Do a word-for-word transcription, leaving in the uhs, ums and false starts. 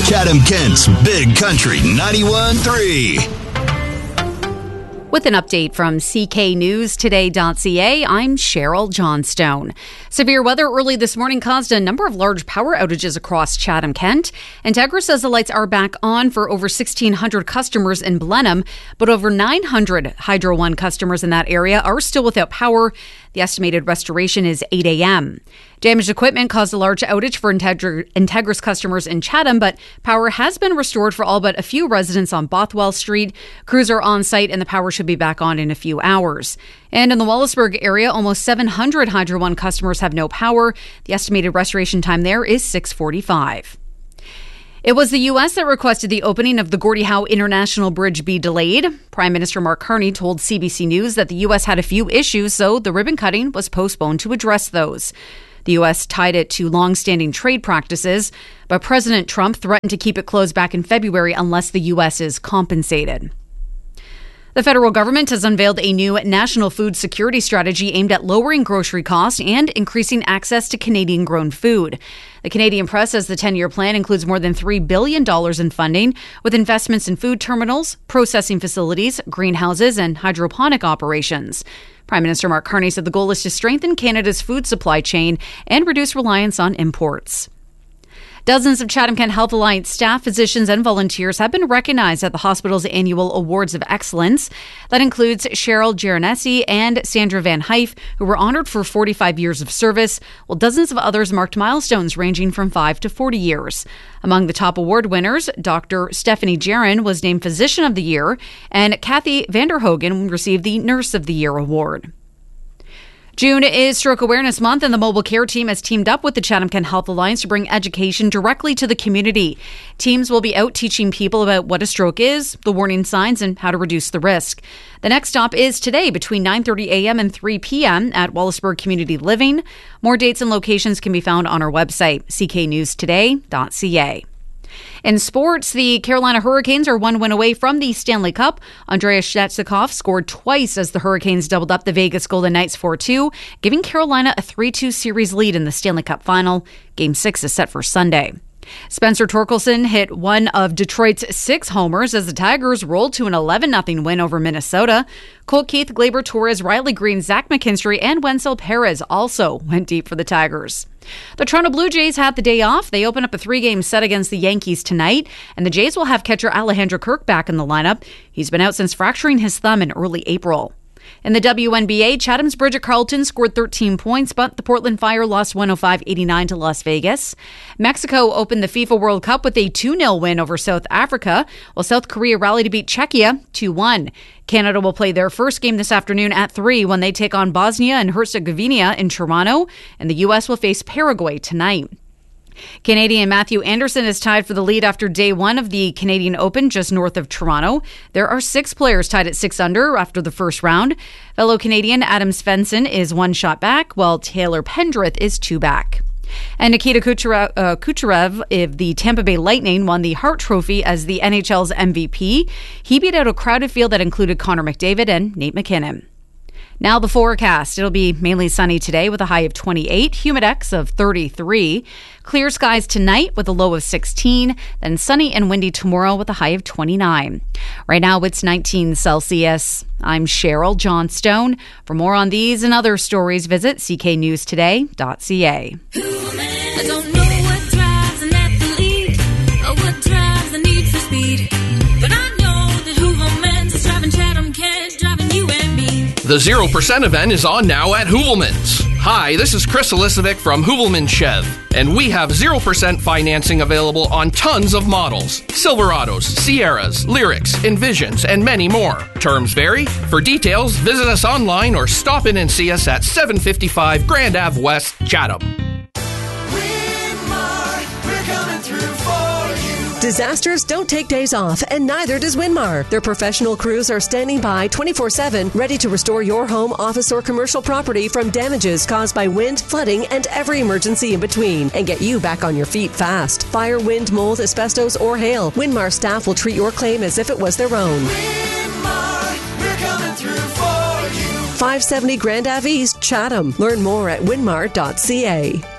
Chatham-Kent's Big Country ninety-one point three. With an update from C K News Today dot C A, I'm Cheryl Johnstone. Severe weather early this morning caused a number of large power outages across Chatham-Kent. Integra says the lights are back on for over sixteen hundred customers in Blenheim, but over nine hundred Hydro One customers in that area are still without power. The estimated restoration is eight a.m. Damaged equipment caused a large outage for Integra, Integra's customers in Chatham, but power has been restored for all but a few residents on Bothwell Street. Crews are on site and the power should be back on in a few hours. And in the Wallaceburg area, almost seven hundred Hydro One customers have no power. The estimated restoration time there is six forty-five. It was the U S that requested the opening of the Gordie Howe International Bridge be delayed. Prime Minister Mark Carney told C B C News that the U S had a few issues, so the ribbon cutting was postponed to address those. The U S tied it to long-standing trade practices, but President Trump threatened to keep it closed back in February unless the U S is compensated. The federal government has unveiled a new national food security strategy aimed at lowering grocery costs and increasing access to Canadian-grown food. The Canadian Press says the ten-year plan includes more than three billion dollars in funding, with investments in food terminals, processing facilities, greenhouses, and hydroponic operations. Prime Minister Mark Carney said the goal is to strengthen Canada's food supply chain and reduce reliance on imports. Dozens of Chatham-Kent Health Alliance staff, physicians, and volunteers have been recognized at the hospital's annual Awards of Excellence. That includes Cheryl Geronesi and Sandra Van Hyfe, who were honored for forty-five years of service, while dozens of others marked milestones ranging from five to forty years. Among the top award winners, Doctor Stephanie Jaron was named Physician of the Year, and Kathy Vanderhogen received the Nurse of the Year award. June is Stroke Awareness Month, and the mobile care team has teamed up with the Chatham-Kent Health Alliance to bring education directly to the community. Teams will be out teaching people about what a stroke is, the warning signs, and how to reduce the risk. The next stop is today between nine thirty a.m. and three p.m. at Wallaceburg Community Living. More dates and locations can be found on our website, c k news today dot c a. In sports, the Carolina Hurricanes are one win away from the Stanley Cup. Andreas Stetsikov scored twice as the Hurricanes doubled up the Vegas Golden Knights four two, giving Carolina a three two series lead in the Stanley Cup final. Game six is set for Sunday. Spencer Torkelson hit one of Detroit's six homers as the Tigers rolled to an eleven nothing win over Minnesota. Colt Keith, Gleyber Torres, Riley Green, Zach McKinstry, and Wenzel Perez also went deep for the Tigers. The Toronto Blue Jays had the day off. They open up a three-game set against the Yankees tonight, and the Jays will have catcher Alejandro Kirk back in the lineup. He's been out since fracturing his thumb in early April. In the W N B A, Chatham's Bridget Carlton scored thirteen points, but the Portland Fire lost one oh five eighty-nine to Las Vegas. Mexico opened the FIFA World Cup with a two nil win over South Africa, while South Korea rallied to beat Czechia two one. Canada will play their first game this afternoon at three when they take on Bosnia and Herzegovina in Toronto, and the U S will face Paraguay tonight. Canadian Matthew Anderson is tied for the lead after day one of the Canadian Open just north of Toronto. There are six players tied at six under after the first round. Fellow Canadian Adam Svensson is one shot back, while Taylor Pendrith is two back. And Nikita Kucherev, uh, Kucherev of the Tampa Bay Lightning won the Hart Trophy as the N H L's M V P. He beat out a crowded field that included Connor McDavid and Nate McKinnon. Now the forecast. It'll be mainly sunny today with a high of twenty-eight, humidex of thirty-three. Clear skies tonight with a low of sixteen, then sunny and windy tomorrow with a high of twenty-nine. Right now it's nineteen Celsius. I'm Cheryl Johnstone. For more on these and other stories, visit c k news today dot c a. I don't know what drives an athlete or what drives the need for speed, but I know that Hooverman's is driving Chatham-Kent, driving you and me. The zero percent event is on now at Hoovelman's. Hi, this is Chris Elisovic from Hoovelman Chev, and we have zero percent financing available on tons of models. Silverados, Sierras, Lyrics, Envisions, and many more. Terms vary. For details, visit us online or stop in and see us at seven fifty-five Grand Ave West, Chatham. Disasters don't take days off, and neither does Winmar. Their professional crews are standing by twenty-four seven, ready to restore your home, office, or commercial property from damages caused by wind, flooding, and every emergency in between, and get you back on your feet fast. Fire, wind, mold, asbestos, or hail, Winmar staff will treat your claim as if it was their own. Winmar, we're coming through for you. five seventy Grand Ave East, Chatham. Learn more at winmar dot c a.